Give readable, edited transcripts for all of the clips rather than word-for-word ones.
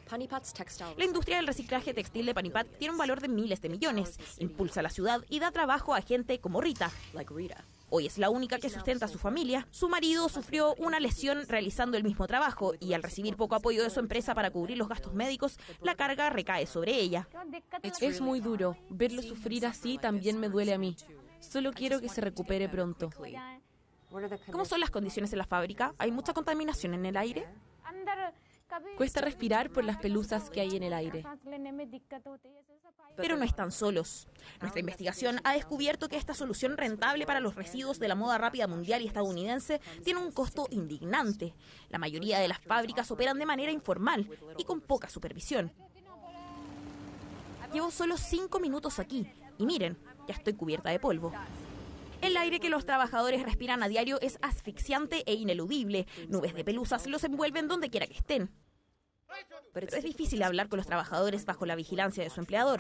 La industria del reciclaje textil de Panipat tiene un valor de miles de millones, impulsa la ciudad y da trabajo a gente como Rita. Hoy es la única que sustenta a su familia. Su marido sufrió una lesión realizando el mismo trabajo y al recibir poco apoyo de su empresa para cubrir los gastos médicos, la carga recae sobre ella. Es muy duro. Verlo sufrir así también me duele a mí. Solo quiero que se recupere pronto. ¿Cómo son las condiciones en la fábrica? ¿Hay mucha contaminación en el aire? Cuesta respirar por las pelusas que hay en el aire. Pero no están solos. Nuestra investigación ha descubierto que esta solución rentable para los residuos de la moda rápida mundial y estadounidense tiene un costo indignante. La mayoría de las fábricas operan de manera informal y con poca supervisión. Llevo solo 5 minutos aquí y miren, ya estoy cubierta de polvo. El aire que los trabajadores respiran a diario es asfixiante e ineludible. Nubes de pelusas los envuelven donde quiera que estén. Pero es difícil hablar con los trabajadores bajo la vigilancia de su empleador.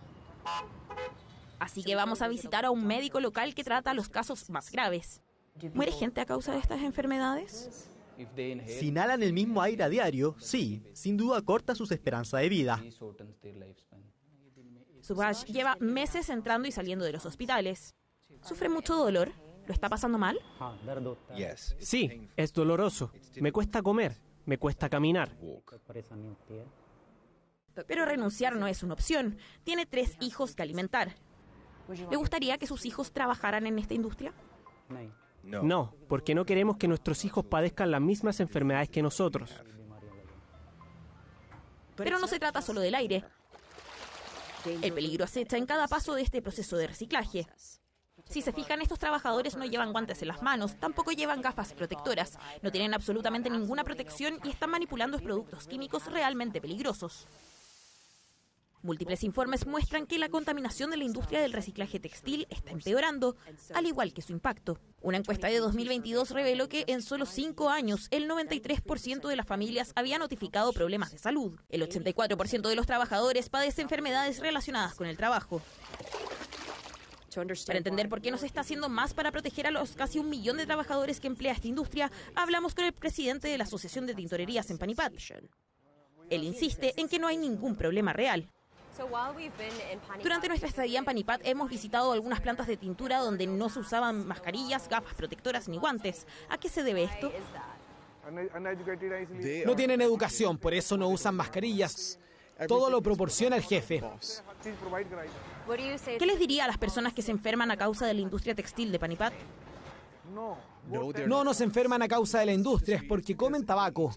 Así que vamos a visitar a un médico local que trata los casos más graves. ¿Muere gente a causa de estas enfermedades? Si inhalan el mismo aire a diario, sí, sin duda corta sus esperanzas de vida. Subhash lleva meses entrando y saliendo de los hospitales. ¿Sufre mucho dolor? ¿Lo está pasando mal? Sí, es doloroso. Me cuesta comer, me cuesta caminar. Pero renunciar no es una opción. Tiene 3 hijos que alimentar. ¿Le gustaría que sus hijos trabajaran en esta industria? No, porque no queremos que nuestros hijos padezcan las mismas enfermedades que nosotros. Pero no se trata solo del aire. El peligro acecha en cada paso de este proceso de reciclaje. Si se fijan, estos trabajadores no llevan guantes en las manos, tampoco llevan gafas protectoras, no tienen absolutamente ninguna protección y están manipulando productos químicos realmente peligrosos. Múltiples informes muestran que la contaminación de la industria del reciclaje textil está empeorando, al igual que su impacto. Una encuesta de 2022 reveló que en solo 5 años, el 93% de las familias había notificado problemas de salud. El 84% de los trabajadores padece enfermedades relacionadas con el trabajo. Para entender por qué no se está haciendo más para proteger a los casi 1 millón de trabajadores que emplea esta industria, hablamos con el presidente de la Asociación de Tintorerías en Panipat. Él insiste en que no hay ningún problema real. Durante nuestra estadía en Panipat hemos visitado algunas plantas de tintura donde no se usaban mascarillas, gafas protectoras ni guantes. ¿A qué se debe esto? No tienen educación, por eso no usan mascarillas. Todo lo proporciona el jefe. ¿Qué les diría a las personas que se enferman a causa de la industria textil de Panipat? No se enferman a causa de la industria, es porque comen tabaco.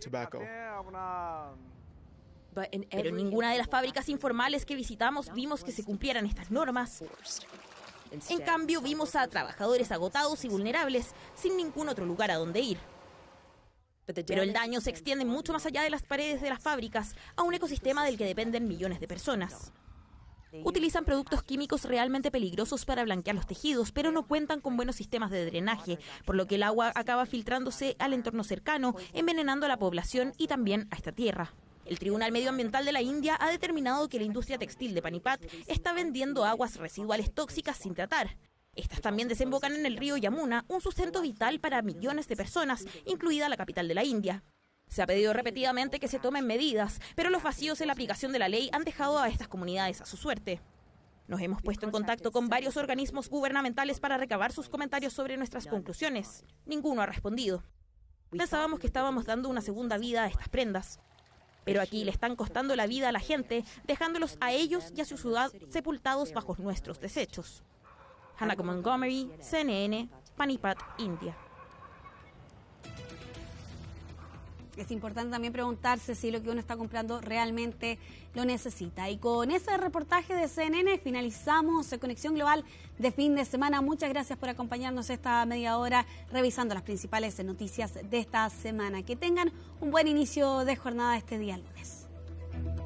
Pero en ninguna de las fábricas informales que visitamos vimos que se cumplieran estas normas. En cambio, vimos a trabajadores agotados y vulnerables, sin ningún otro lugar a donde ir. Pero el daño se extiende mucho más allá de las paredes de las fábricas, a un ecosistema del que dependen millones de personas. Utilizan productos químicos realmente peligrosos para blanquear los tejidos, pero no cuentan con buenos sistemas de drenaje, por lo que el agua acaba filtrándose al entorno cercano, envenenando a la población y también a esta tierra. El Tribunal Medioambiental de la India ha determinado que la industria textil de Panipat está vendiendo aguas residuales tóxicas sin tratar. Estas también desembocan en el río Yamuna, un sustento vital para millones de personas, incluida la capital de la India. Se ha pedido repetidamente que se tomen medidas, pero los vacíos en la aplicación de la ley han dejado a estas comunidades a su suerte. Nos hemos puesto en contacto con varios organismos gubernamentales para recabar sus comentarios sobre nuestras conclusiones. Ninguno ha respondido. Pensábamos que estábamos dando una segunda vida a estas prendas. Pero aquí le están costando la vida a la gente, dejándolos a ellos y a su ciudad sepultados bajo nuestros desechos. Hannah Montgomery, CNN, Panipat, India. Es importante también preguntarse si lo que uno está comprando realmente lo necesita. Y con ese reportaje de CNN finalizamos Conexión Global de fin de semana. Muchas gracias por acompañarnos esta media hora revisando las principales noticias de esta semana. Que tengan un buen inicio de jornada este día lunes.